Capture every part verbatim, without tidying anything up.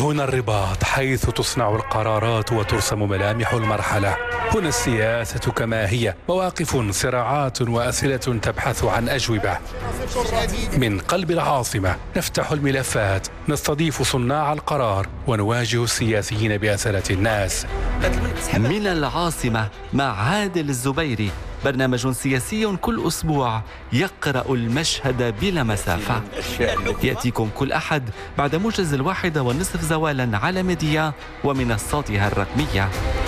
هنا الرباط حيث تصنع القرارات وترسم ملامح المرحلة. هنا السياسة كما هي، مواقف، صراعات وأسئلة تبحث عن أجوبة. من قلب العاصمة نفتح الملفات، نستضيف صناع القرار ونواجه السياسيين بأسئلة الناس. من العاصمة مع عادل الزبيري، برنامج سياسي كل أسبوع يقرأ المشهد بلا مسافة. يأتيكم كل أحد بعد موجز الواحدة والنصف زوالا على ميديا ومنصاتها الرقمية.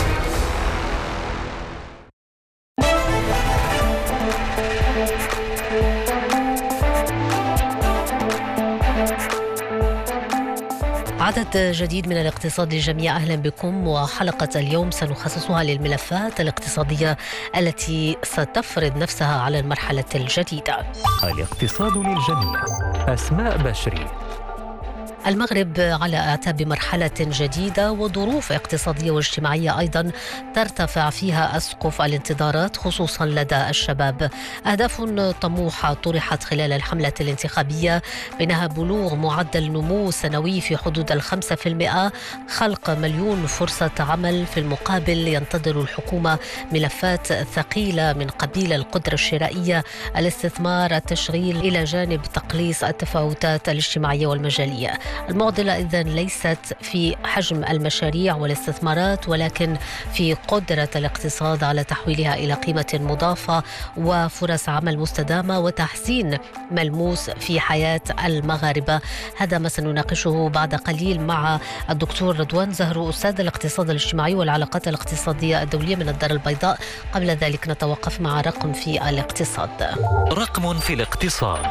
عدد جديد من الاقتصاد للجميع، أهلا بكم. وحلقة اليوم سنخصصها للملفات الاقتصادية التي ستفرض نفسها على المرحلة الجديدة. الاقتصاد للجميع، أسماء بشري. المغرب على أعتاب مرحلة جديدة وظروف اقتصادية واجتماعية أيضا ترتفع فيها أسقف الانتظارات خصوصا لدى الشباب. أهداف طموحة طرحت خلال الحملة الانتخابية، بينها بلوغ معدل نمو سنوي في حدود الخمسة في المئة، خلق مليون فرصة عمل. في المقابل ينتظر الحكومة ملفات ثقيلة من قبيل القدرة الشرائية، الاستثمار، التشغيل، إلى جانب تقليص التفاوتات الاجتماعية والمجالية. المعضلة إذن ليست في حجم المشاريع والاستثمارات، ولكن في قدرة الاقتصاد على تحويلها إلى قيمة مضافة وفرص عمل مستدامة وتحسين ملموس في حياة المغاربة. هذا ما سنناقشه بعد قليل مع الدكتور رضوان زهرو، أستاذ الاقتصاد الاجتماعي والعلاقات الاقتصادية الدولية من الدار البيضاء. قبل ذلك نتوقف مع رقم في الاقتصاد. رقم في الاقتصاد.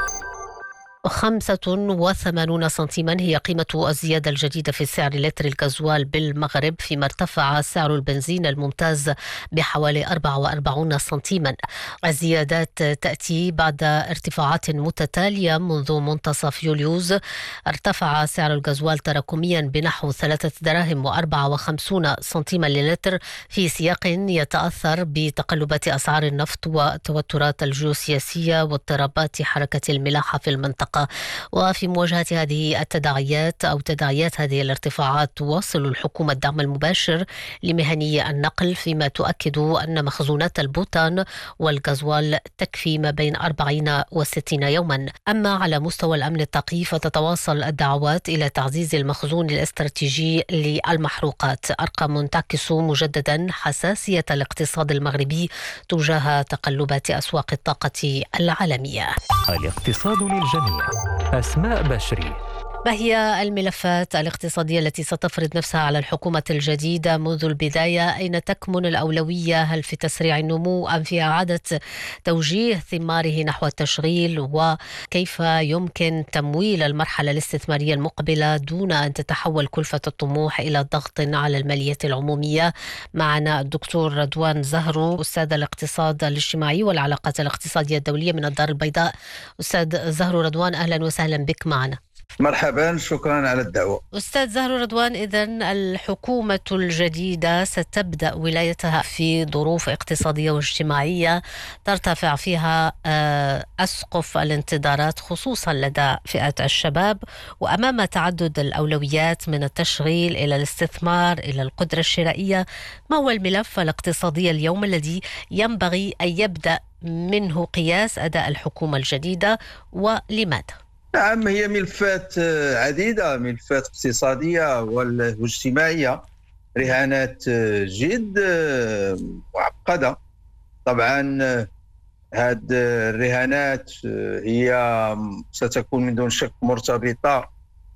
خمسة وثمانون سنتيما هي قيمة الزيادة الجديدة في سعر لتر الغازوال بالمغرب، فيما ارتفع سعر البنزين الممتاز بحوالي أربعة وأربعين سنتيما. الزيادات تأتي بعد ارتفاعات متتالية منذ منتصف يوليوز. ارتفع سعر الغازوال تراكميا بنحو ثلاثة دراهم وأربعة وخمسون سنتيما للتر، في سياق يتأثر بتقلبات أسعار النفط والتوترات الجيوسياسية واضطرابات حركة الملاحة في المنطقة. وفي مواجهة هذه التداعيات أو تداعيات هذه الارتفاعات تواصل الحكومة الدعم المباشر لمهني النقل، فيما تؤكد أن مخزونات البوتان والغازوال تكفي ما بين أربعين وستين يوما. أما على مستوى الأمن الطاقي فتتواصل الدعوات إلى تعزيز المخزون الاستراتيجي للمحروقات، أرقام تعكس مجددا حساسية الاقتصاد المغربي تجاه تقلبات أسواق الطاقة العالمية. الاقتصاد للجميع، أسماء بشري. ما هي الملفات الاقتصادية التي ستفرض نفسها على الحكومة الجديدة منذ البداية؟ أين تكمن الأولوية؟ هل في تسريع النمو أم في إعادة توجيه ثماره نحو التشغيل؟ وكيف يمكن تمويل المرحلة الاستثمارية المقبلة دون أن تتحول كلفة الطموح إلى ضغط على المالية العمومية؟ معنا الدكتور رضوان زهرو، أستاذ الاقتصاد الاجتماعي والعلاقات الاقتصادية الدولية من الدار البيضاء. أستاذ زهرو رضوان، أهلا وسهلا بك معنا. مرحبا، شكرا على الدعوة. أستاذ زهرو رضوان، إذن الحكومة الجديدة ستبدأ ولايتها في ظروف اقتصادية واجتماعية ترتفع فيها أسقف الانتظارات خصوصا لدى فئة الشباب، وأمام تعدد الأولويات من التشغيل إلى الاستثمار إلى القدرة الشرائية. ما هو الملف الاقتصادي اليوم الذي ينبغي أن يبدأ منه قياس أداء الحكومة الجديدة ولماذا؟ نعم، هي ملفات عديدة، ملفات اقتصادية واجتماعية، رهانات جد معقدة. طبعا هذه الرهانات هي ستكون من دون شك مرتبطة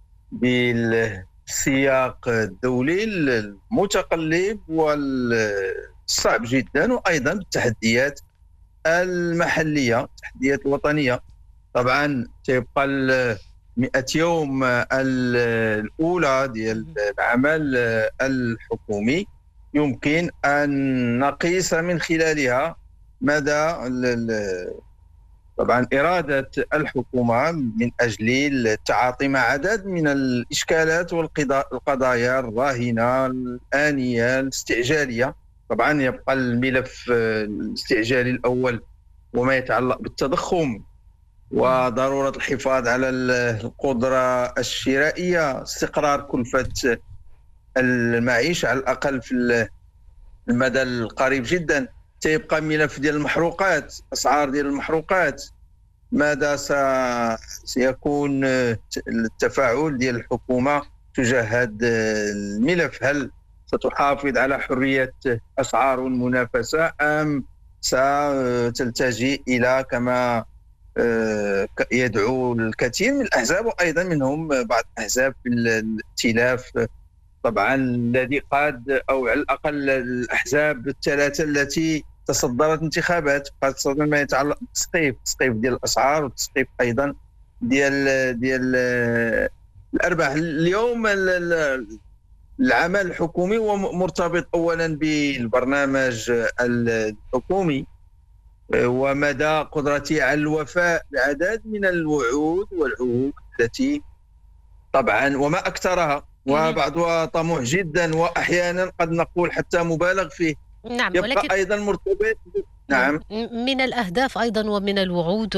بالسياق الدولي المتقلب والصعب جدا، وأيضا بالتحديات المحلية، التحديات الوطنية. طبعا تبقى المئة يوم الأولى ديال العمل الحكومي يمكن أن نقيس من خلالها مدى طبعا إرادة الحكومة من أجل التعاطي مع عدد من الإشكالات والقضايا الراهنة الآنية الاستعجالية. طبعا يبقى الملف الاستعجالي الأول وما يتعلق بالتضخم وضرورة الحفاظ على القدرة الشرائية، استقرار كلفة المعيشة على الأقل في المدى القريب جدا. سيبقى ملف ديال المحروقات، أسعار ديال المحروقات، ماذا سيكون التفاعل ديال الحكومة تجاه هذا الملف؟ هل ستحافظ على حرية أسعار والمنافسة أم ستلتجئ إلى كما يدعو الكثير من الأحزاب وأيضا منهم بعض أحزاب في الائتلاف طبعا الذي قاد، أو على الأقل الأحزاب الثلاثة التي تصدرت انتخابات، خاصة ما يتعلق بالتسقيف، التسقيف ديال الأسعار والتسقيف أيضا ديال ديال الأرباح. اليوم العمل الحكومي هو مرتبط أولا بالبرنامج الحكومي ومدى قدرته على الوفاء بعدد من الوعود والعهود التي طبعا وما أكثرها، وبعضها طموح جدا وأحيانا قد نقول حتى مبالغ فيه. نعم، يبقى ولكن أيضا مرتبط. نعم، من الأهداف أيضا ومن الوعود